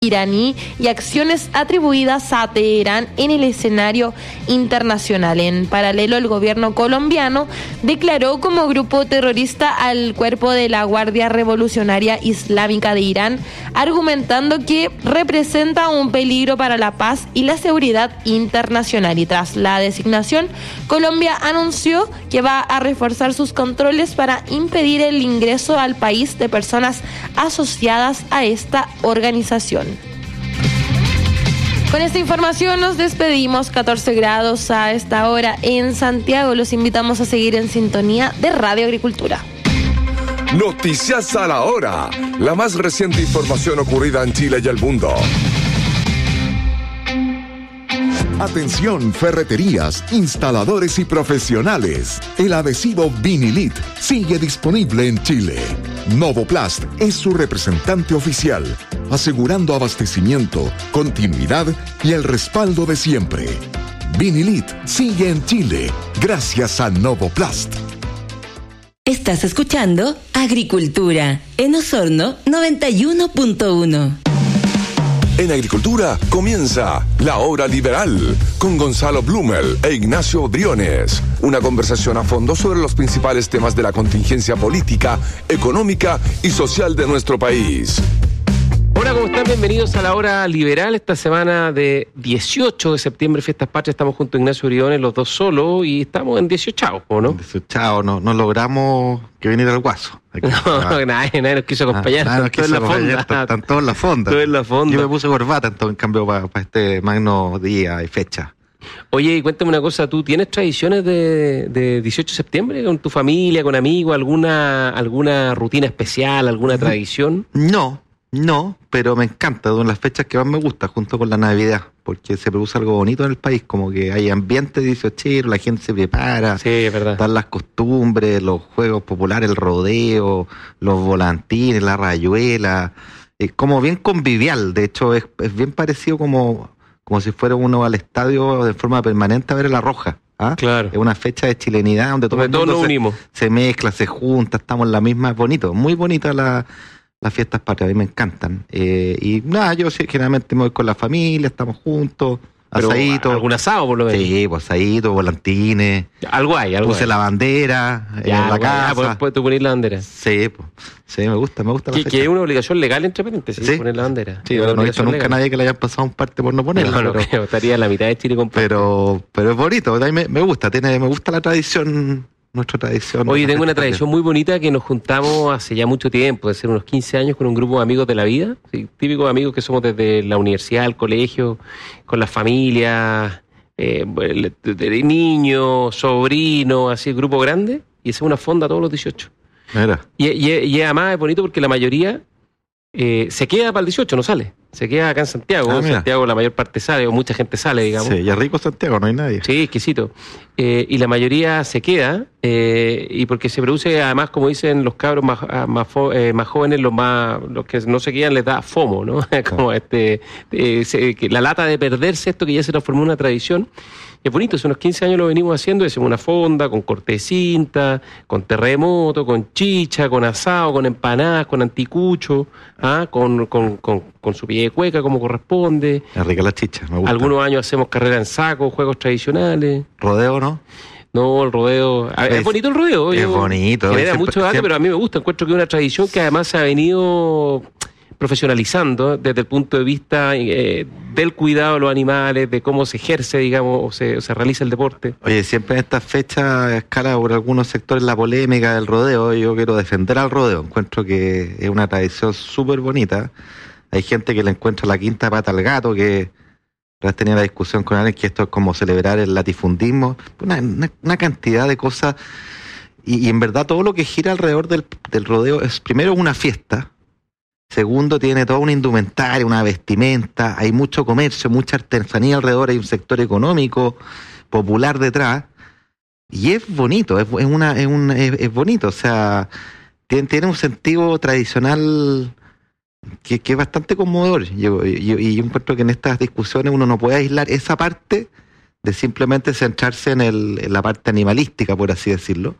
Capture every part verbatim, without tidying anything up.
iraní y acciones atribuidas a Teherán en el escenario internacional. En paralelo, el gobierno colombiano declaró como grupo terrorista al cuerpo de la Guardia Revolucionaria Islámica de Irán, argumentando que representa un peligro para la paz y la seguridad internacional. Y tras la designación, Colombia anunció que va a reforzar sus controles para impedir el ingreso al país de personas asociadas a esta organización. Con esta información nos despedimos. catorce grados a esta hora en Santiago. Los invitamos a seguir en sintonía de Radio Agricultura. Noticias a la hora. La más reciente información ocurrida en Chile y el mundo. Atención, ferreterías, instaladores y profesionales. El adhesivo Vinilit sigue disponible en Chile. Novoplast es su representante oficial, asegurando abastecimiento, continuidad y el respaldo de siempre. Vinilit sigue en Chile gracias a Novoplast. Estás escuchando Agricultura en Osorno noventa y uno punto uno. En Agricultura comienza La Hora Liberal con Gonzalo Blumel e Ignacio Briones. Una conversación a fondo sobre los principales temas de la contingencia política, económica y social de nuestro país. Hola, ¿cómo están? Bienvenidos a La Hora Liberal. Esta semana de dieciocho de septiembre, Fiestas Patrias, estamos junto a Ignacio Briones, los dos solos, y estamos en dieciocho, ¿o no? dieciocho, no, no logramos que viniera el Guaso. No, no, nadie, nadie nos quiso acompañar. Ah, nadie nos quiso acompañar, están todos en la fonda. Todo en la fonda. Yo me puse corbata, entonces, en cambio, para pa este magno día y fecha. Oye, y cuéntame una cosa, ¿tú tienes tradiciones de, de dieciocho de septiembre con tu familia, con amigos, alguna, alguna rutina especial, alguna tradición? No. No, pero me encanta, son las fechas que más me gusta, junto con la Navidad, porque se produce algo bonito en el país, como que hay ambiente dieciochero, la gente se prepara, sí, es verdad. Están las costumbres, los juegos populares, el rodeo, los volantines, la rayuela, es como bien convivial, de hecho es, es bien parecido como, como si fuera uno al estadio de forma permanente a ver la Roja. ¿Ah? Claro. Es una fecha de chilenidad donde todo el mundo nos se, unimos. se mezcla, se junta, estamos en la misma, es bonito, muy bonita la... Las fiestas patrias, a mí me encantan. Eh, y nada, yo sí, generalmente me voy con la familia, estamos juntos, asadito. ¿Algún asado por lo menos? Sí, pues asadito, volantines. Algo hay, algo Puse hay. la bandera ya, en la bueno, casa. ¿Puedes, puedes tú poner la bandera? Sí, pues, sí, me gusta, me gusta la que, fecha. que es una obligación legal, entre paréntesis, ¿Sí? poner la bandera. Sí, pero no he visto nunca a nadie que le hayan pasado un parte por no ponerla. No, no, pero, creo, estaría en la mitad de Chile con parte. pero, pero es bonito, a mí me, me gusta, tiene, me gusta la tradición... Nuestra tradición. Oye, tengo una tradición muy bonita que nos juntamos hace ya mucho tiempo, de ser unos quince años, con un grupo de amigos de la vida, ¿sí? Típicos amigos que somos desde la universidad, el colegio, con las familias, eh, de niños, sobrinos, así, grupo grande, y hacemos una fonda todos los dieciocho. Mira. Y, y, y además es bonito porque la mayoría eh, se queda para el dieciocho, no sale. Se queda acá en Santiago. Ah, en Santiago la mayor parte sale, o mucha gente sale, digamos. Sí, y es rico Santiago, no hay nadie. Sí, exquisito. Eh, y la mayoría se queda, eh, y porque se produce, además, como dicen los cabros más, más, eh, más jóvenes, los más los que no se quedan les da FOMO, ¿no? Como este eh, se, que la lata de perderse esto que ya se transformó en una tradición. Es bonito, hace unos quince años lo venimos haciendo, hacemos una fonda con corte de cinta, con terremoto, con chicha, con asado, con empanadas, con anticucho, ¿ah? con, con, con, con su pie de cueca como corresponde. Es rica la chicha, me gusta. Algunos años hacemos carrera en saco, juegos tradicionales. Rodeo, ¿no? No, el rodeo. Es, es bonito el rodeo. Es yo, bonito. Genera siempre, mucho debate, siempre... pero a mí me gusta. Encuentro que es una tradición que además se ha venido profesionalizando desde el punto de vista eh, del cuidado de los animales, de cómo se ejerce, digamos, o se, o se realiza el deporte. Oye, siempre en estas fechas escala por algunos sectores la polémica del rodeo. Yo quiero defender al rodeo. Encuentro que es una tradición súper bonita. Hay gente que le encuentra la quinta pata al gato, que has tenido la discusión con alguien que esto es como celebrar el latifundismo. Una, una, una cantidad de cosas. Y, y en verdad todo lo que gira alrededor del, del rodeo es primero una fiesta. Segundo, tiene toda una indumentaria, una vestimenta, hay mucho comercio, mucha artesanía alrededor, hay un sector económico popular detrás, y es bonito, es, es una, es, un, es, es bonito, o sea, tiene, tiene un sentido tradicional que, que es bastante conmovedor. Yo, yo, y yo encuentro que en estas discusiones uno no puede aislar esa parte de simplemente centrarse en, el, en la parte animalística, por así decirlo,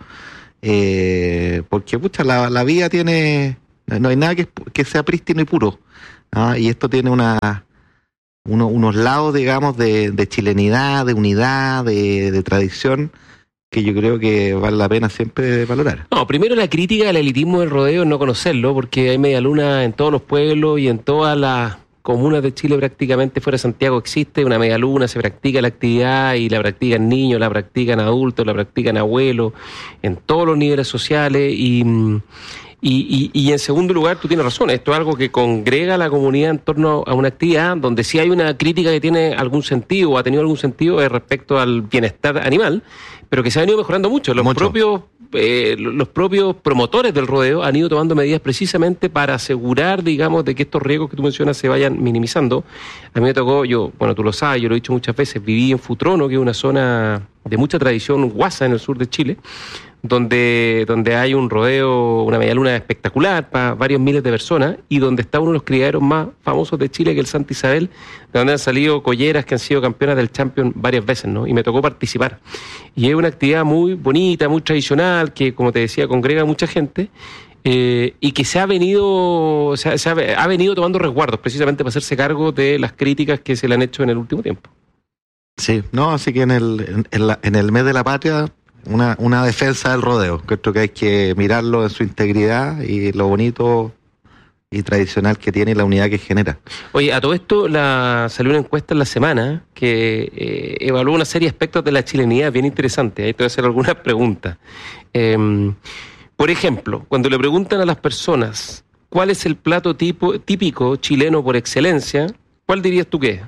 eh, porque pucha, la, la vida tiene... No hay nada que, que sea prístino y puro. ¿ah? Y esto tiene una uno, unos lados, digamos, de, de chilenidad, de unidad, de, de tradición, que yo creo que vale la pena siempre valorar. No, primero la crítica al elitismo del rodeo es no conocerlo, porque hay media luna en todos los pueblos y en todas las comunas de Chile prácticamente. Fuera de Santiago existe una media luna, se practica la actividad y la practican niños, la practican adultos, la practican abuelos, en todos los niveles sociales y... Y, y, y en segundo lugar, tú tienes razón, esto es algo que congrega a la comunidad en torno a una actividad donde sí hay una crítica que tiene algún sentido o ha tenido algún sentido es respecto al bienestar animal, pero que se ha venido mejorando mucho. Los mucho. propios eh, los propios promotores del rodeo han ido tomando medidas precisamente para asegurar, digamos, de que estos riesgos que tú mencionas se vayan minimizando. A mí me tocó, yo, bueno, tú lo sabes, yo lo he dicho muchas veces, viví en Futrono, que es una zona de mucha tradición guasa en el sur de Chile, donde donde hay un rodeo, una medialuna espectacular para varios miles de personas y donde está uno de los criaderos más famosos de Chile, que es el Santa Isabel, de donde han salido colleras que han sido campeonas del Champion varias veces, ¿no? Y me tocó participar. Y es una actividad muy bonita, muy tradicional, que, como te decía, congrega a mucha gente eh, y que se ha venido se ha, se ha, ha venido tomando resguardos precisamente para hacerse cargo de las críticas que se le han hecho en el último tiempo. Sí, no, así que en el, en, en, la, en el mes de la patria... Una, una defensa del rodeo. Creo que hay que mirarlo en su integridad y lo bonito y tradicional que tiene y la unidad que genera. Oye, a todo esto la, salió una encuesta en la semana que eh, evaluó una serie de aspectos de la chilenidad bien interesante. Ahí te voy a hacer algunas preguntas. Eh, por ejemplo, cuando le preguntan a las personas cuál es el plato tipo, típico chileno por excelencia, ¿cuál dirías tú que es?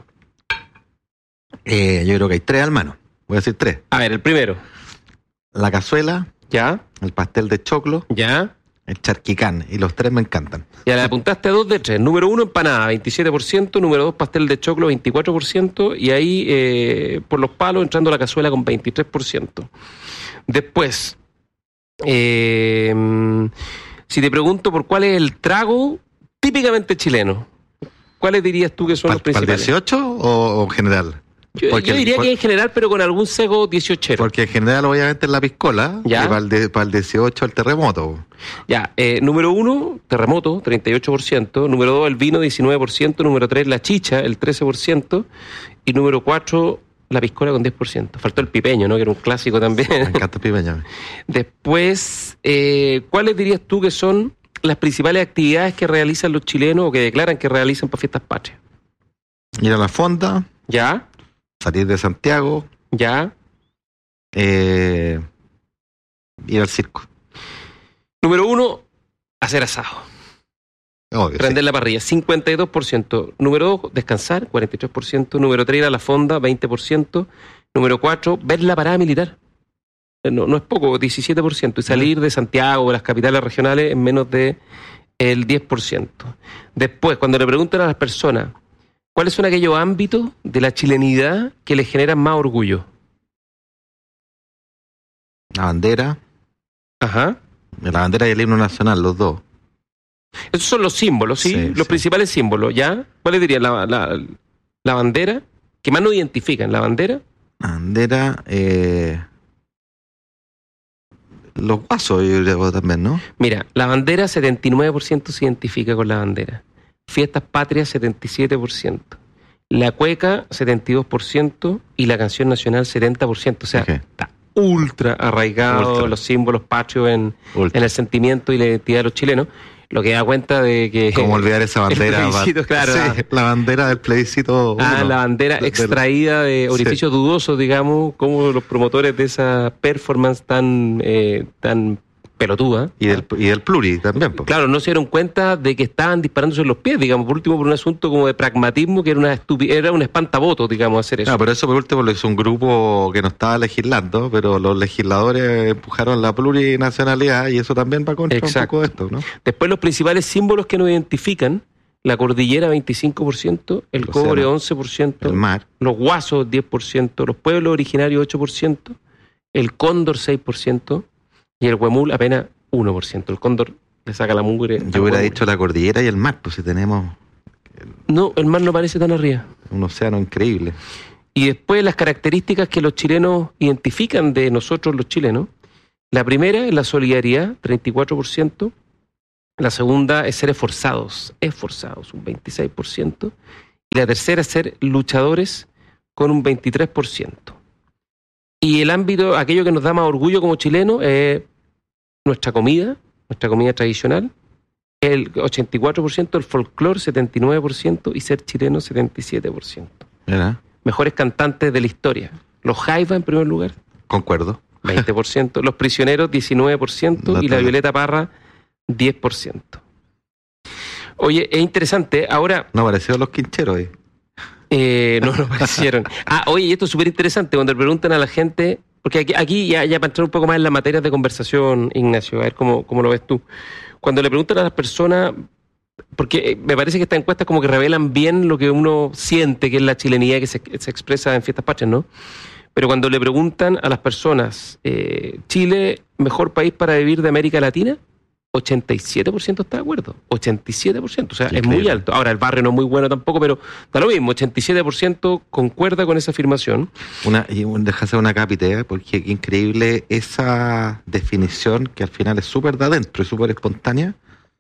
Eh, yo creo que hay tres, hermano. Voy a decir tres. A ver, el primero. La cazuela, ya, el pastel de choclo, ya, el charquicán, y los tres me encantan. Ya le apuntaste a dos de tres. Número uno, empanada, veintisiete por ciento. Número dos, pastel de choclo, veinticuatro por ciento. Y ahí, eh, por los palos, entrando la cazuela con veintitrés por ciento. Después, eh, si te pregunto por cuál es el trago típicamente chileno, ¿cuáles dirías tú que son ¿Para, los principales? ¿Para el dieciocho o, o en general? Yo, yo diría por, que en general, pero con algún sesgo dieciochero. Porque en general, obviamente, es la piscola. ¿Ya? Y para el, de, para el dieciocho, el terremoto. Ya, eh, número uno, terremoto, treinta y ocho por ciento. Número dos, el vino, diecinueve por ciento. Número tres, la chicha, el trece por ciento. Y número cuatro, la piscola con diez por ciento. Faltó el pipeño, ¿no? Que era un clásico también. Me encanta el pipeño. Después, eh, ¿cuáles dirías tú que son las principales actividades que realizan los chilenos o que declaran que realizan para fiestas patrias? Ir a la fonda. Ya. Salir de Santiago. Ya. Eh, ir al circo. Número uno, hacer asado. Obvio, prender sí. la parrilla, cincuenta y dos por ciento. Número dos, descansar, cuarenta y tres por ciento. Número tres, ir a la fonda, veinte por ciento. Número cuatro, ver la parada militar. No, no es poco, diecisiete por ciento. Y salir de Santiago o de las capitales regionales en menos de el diez por ciento. Después, cuando le preguntan a las personas ¿cuáles son aquellos ámbitos de la chilenidad que les generan más orgullo? La bandera. Ajá. La bandera y el himno nacional, los dos. Esos son los símbolos, ¿sí? sí los sí. principales símbolos, ¿ya? ¿Cuáles dirían? La, la, la bandera, que más nos identifican, la bandera. La bandera, eh... los guasos, yo creo también, ¿no? Mira, la bandera, setenta y nueve por ciento se identifica con la bandera. Fiestas patrias, setenta y siete por ciento. La cueca, setenta y dos por ciento. Y la canción nacional, setenta por ciento. O sea, okay. Está ultra arraigado ultra. Los símbolos patrios en, en el sentimiento y la identidad de los chilenos. Lo que da cuenta de que... ¿Cómo olvidar esa bandera? Va, claro, sí, la, la bandera del plebiscito. Ah, uno, la bandera de, extraída de orificios sí. dudosos, digamos, como los promotores de esa performance tan... Eh, tan pelotuda. Y del, y del pluri también. Pues. Claro, no se dieron cuenta de que estaban disparándose en los pies, digamos, por último por un asunto como de pragmatismo, que era una estupi- era un espantavotos, digamos, hacer eso. No, pero eso por último lo hizo un grupo que no estaba legislando, pero los legisladores empujaron la plurinacionalidad y eso también va contra Exacto. un poco de esto, ¿no? Después los principales símbolos que nos identifican, la cordillera veinticinco por ciento, el, el cobre océano, once por ciento, el mar, los guasos diez por ciento, los pueblos originarios ocho por ciento, el cóndor seis por ciento, y el huemul apenas uno por ciento. El cóndor le saca la mugre. Yo hubiera dicho la cordillera y el mar, pues si tenemos... No, el mar no parece tan arriba. Un océano increíble. Y después las características que los chilenos identifican de nosotros los chilenos. La primera es la solidaridad, treinta y cuatro por ciento. La segunda es ser esforzados, esforzados, un veintiséis por ciento. Y la tercera es ser luchadores, con un veintitrés por ciento. Y el ámbito, aquello que nos da más orgullo como chilenos, es nuestra comida, nuestra comida tradicional, el ochenta y cuatro por ciento, el folclore setenta y nueve por ciento y ser chileno setenta y siete por ciento. ¿Verdad? Mejores cantantes de la historia. Los Jaiba en primer lugar. Concuerdo. veinte por ciento. Los Prisioneros diecinueve por ciento La y la tabla. Violeta Parra diez por ciento. Oye, es interesante, ahora... No pareció los quincheros ahí. Eh, no lo parecieron. Ah, oye, y esto es súper interesante cuando le preguntan a la gente, porque aquí, aquí ya, ya para entrar un poco más en las materias de conversación, Ignacio, a ver cómo, cómo lo ves tú. Cuando le preguntan a las personas, porque me parece que estas encuestas como que revelan bien lo que uno siente que es la chilenidad que se, se expresa en Fiestas Patrias, ¿no? Pero cuando le preguntan a las personas, eh, Chile, mejor país para vivir de América Latina, ochenta y siete por ciento está de acuerdo. ochenta y siete por ciento, o sea, Qué es muy increíble. alto. Ahora, el barrio no es muy bueno tampoco, pero da lo mismo, ochenta y siete por ciento concuerda con esa afirmación. Una, y un- deja hacer una cápita, ¿eh? Porque qué increíble esa definición que al final es súper de adentro y súper espontánea,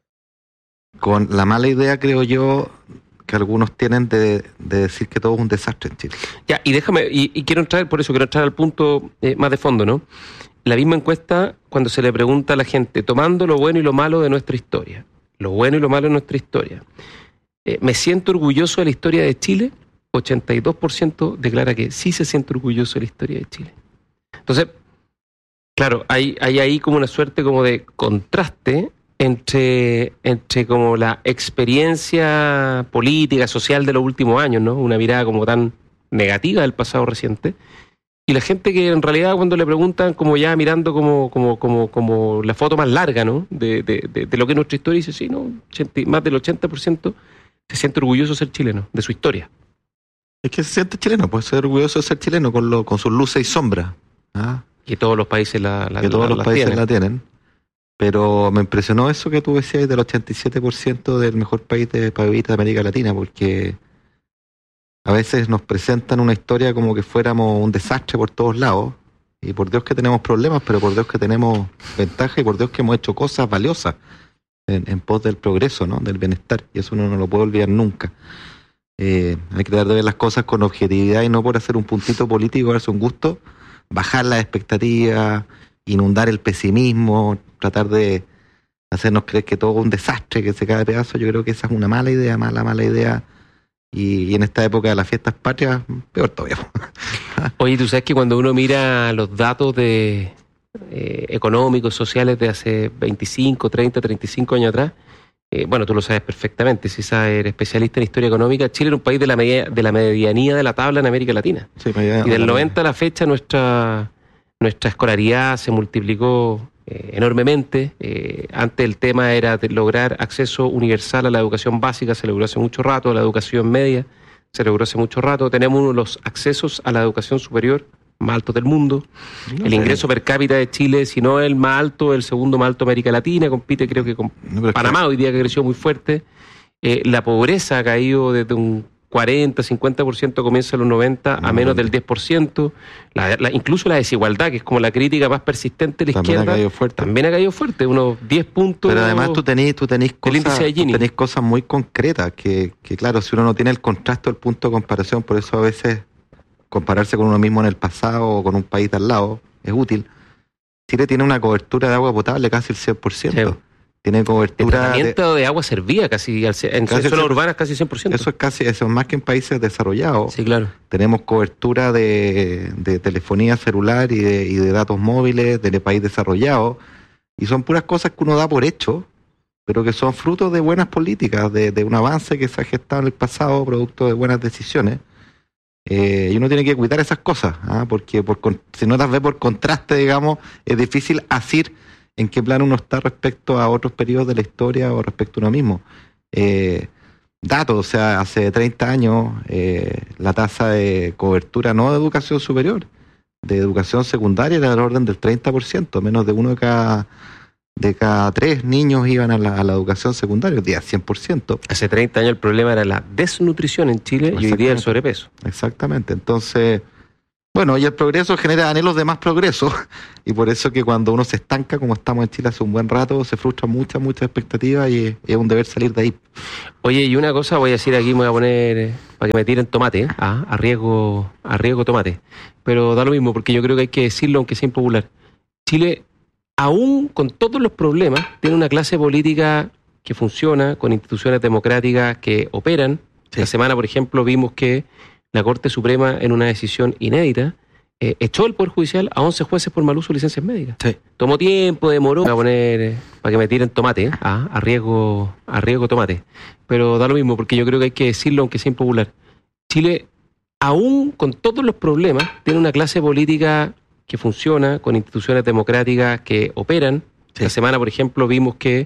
con la mala idea, creo yo, que algunos tienen de, de decir que todo es un desastre en Chile. Ya, y déjame, y, y quiero entrar, por eso quiero entrar al punto eh, más de fondo, ¿no? La misma encuesta, cuando se le pregunta a la gente, tomando lo bueno y lo malo de nuestra historia, lo bueno y lo malo de nuestra historia, eh, ¿me siento orgulloso de la historia de Chile? ochenta y dos por ciento declara que sí se siente orgulloso de la historia de Chile. Entonces, claro, hay, hay ahí como una suerte como de contraste entre, entre como la experiencia política, social de los últimos años, ¿no? Una mirada como tan negativa del pasado reciente. Y la gente que en realidad cuando le preguntan, como ya mirando como, como, como, como la foto más larga, ¿no? De, de, de, de lo que es nuestra historia, dice, sí, no, ochenta más del ochenta por ciento se siente orgulloso de ser chileno, de su historia. Es que se siente chileno, puede ser orgulloso de ser chileno con, lo, con sus luces y sombras. ¿Ah? Que todos los países la, la Que todos la- los las países tienen. la tienen. Pero me impresionó eso que tú decías del ochenta y siete por ciento del mejor país de, para vivir de América Latina, porque a veces nos presentan una historia como que fuéramos un desastre por todos lados, y por Dios que tenemos problemas, pero por Dios que tenemos ventajas y por Dios que hemos hecho cosas valiosas en, en pos del progreso, ¿no? Del bienestar, y eso uno no lo puede olvidar nunca. Eh, hay que tratar de ver las cosas con objetividad y no por hacer un puntito político, darse un gusto, bajar las expectativas, inundar el pesimismo, tratar de hacernos creer que todo es un desastre, que se cae de pedazos. Yo creo que esa es una mala idea, mala, mala idea. Y, y en esta época de las fiestas patrias, peor todavía. Oye, tú sabes que cuando uno mira los datos de eh, económicos, sociales de hace veinticinco, treinta, treinta y cinco años atrás, eh, bueno, tú lo sabes perfectamente, si sabes, eres especialista en historia económica, Chile era un país de la, media, de la medianía de la tabla en América Latina. Sí, me- Y del noventa a la fecha nuestra, nuestra escolaridad se multiplicó eh, enormemente. Eh, antes el tema era de lograr acceso universal a la educación básica, se logró hace mucho rato, a la educación media, se logró hace mucho rato. Tenemos uno de los accesos a la educación superior más altos del mundo. No El sé. ingreso per cápita de Chile, si no el más alto, el segundo más alto de América Latina, compite creo que con No, pero es que- Panamá hoy día que creció muy fuerte. Eh, la pobreza ha caído desde un cuarenta, cincuenta por ciento comienza en los noventa a No, menos no. del diez por ciento. La, la, incluso la desigualdad, que es como la crítica más persistente de la También ha izquierda, caído fuerte. también ha caído fuerte, unos diez puntos. Pero además tú tenés, tú tenés El índice de cosas, Gini. tú tenés cosas muy concretas que, que claro, si uno no tiene el contraste o el punto de comparación, por eso a veces compararse con uno mismo en el pasado o con un país de al lado es útil. Chile tiene una cobertura de agua potable casi el cien por ciento. Sí. Tiene El cobertura de, tratamiento de agua servía casi, al, ce- en Casi el zonas cien- urbanas casi cien por ciento. eso es casi, eso es más que en países desarrollados. Sí, claro. Tenemos cobertura de, de telefonía celular y de, y de datos móviles del país desarrollado. Y son puras cosas que uno da por hecho, pero que son frutos de buenas políticas, de, de un avance que se ha gestado en el pasado, producto de buenas decisiones. Eh, y uno tiene que cuidar esas cosas, ¿ah? Porque por, con- si no las ve por contraste, digamos, es difícil asir en qué plano uno está respecto a otros periodos de la historia o respecto a uno mismo. Eh, datos, o sea, hace treinta años eh, la tasa de cobertura no de educación superior, de educación secundaria era del orden del treinta por ciento, menos de uno de cada, de cada tres niños iban a la, a la educación secundaria, hoy día cien por ciento. Hace treinta años el problema era la desnutrición en Chile y hoy día el Exactamente. sobrepeso. Exactamente, entonces Bueno, y el progreso genera anhelos de más progreso, y por eso que cuando uno se estanca, como estamos en Chile hace un buen rato, se frustra muchas, muchas expectativas y es, es un deber salir de ahí. Oye, y una cosa voy a decir aquí, me voy a poner eh, para que me tiren tomate, ¿eh? ah, a riesgo, a riesgo tomate, pero da lo mismo, porque yo creo que hay que decirlo aunque sea impopular. Chile, aún con todos los problemas, tiene una clase política que funciona, con instituciones democráticas que operan. Sí. La semana, por ejemplo, vimos que la Corte Suprema, en una decisión inédita, eh, echó el Poder Judicial a once jueces por mal uso de licencias médicas. Sí. Tomó tiempo, demoró. Voy a poner, eh, para que me tiren tomate, ¿eh? ah, a riesgo, a riesgo tomate. Pero da lo mismo, porque yo creo que hay que decirlo aunque sea impopular. Chile, aún con todos los problemas, tiene una clase política que funciona, con instituciones democráticas que operan. Sí. La semana, por ejemplo, vimos que